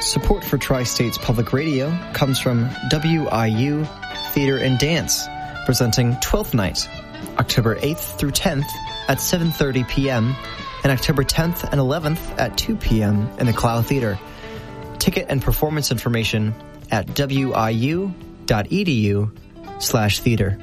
Support for Tri-States Public Radio comes from WIU Theater and Dance, presenting 12th Night, October 8th through 10th at 7:30 p.m. and October 10th and 11th at 2 p.m. in the Clow Theater. Ticket and performance information at wiu.edu/theater.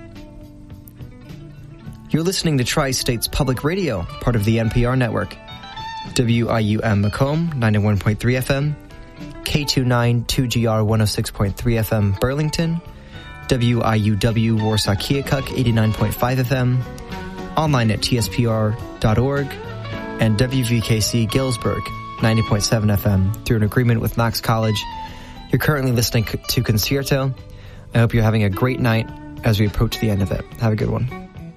You're listening to Tri-States Public Radio, part of the NPR network. WIUM Macomb, 91.3 FM, K29 2GR 106.3 FM Burlington, WIUW Warsaw Keokuk, 89.5 FM, online at tspr.org, and WVKC Galesburg, 90.7 FM, through an agreement with Knox College. You're currently listening to Concierto. I hope you're having a great night as we approach the end of it. Have a good one.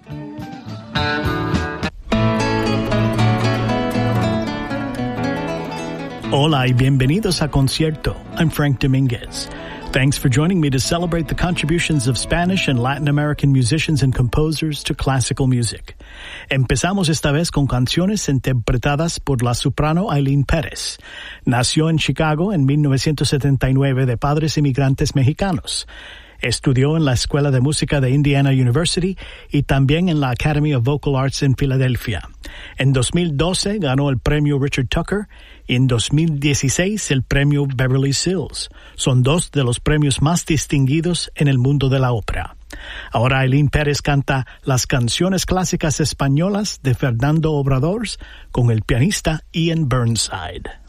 Hola y bienvenidos a Concierto. I'm Frank Dominguez. Thanks for joining me to celebrate the contributions of Spanish and Latin American musicians and composers to classical music. Empezamos esta vez con canciones interpretadas por la soprano Ailín Pérez. Nació en Chicago en 1979 de padres inmigrantes mexicanos. Estudió en la Escuela de Música de Indiana University y también en la Academy of Vocal Arts en Filadelfia. En 2012 ganó el premio Richard Tucker y en 2016 el premio Beverly Sills. Son dos de los premios más distinguidos en el mundo de la ópera. Ahora Ailín Pérez canta las canciones clásicas españolas de Fernando Obradors con el pianista Ian Burnside.